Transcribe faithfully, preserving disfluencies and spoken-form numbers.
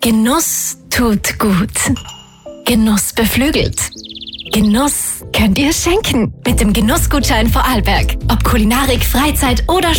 Genuss tut gut. Genuss beflügelt. Genuss könnt ihr schenken mit dem Genussgutschein Vorarlberg. Ob Kulinarik, Freizeit oder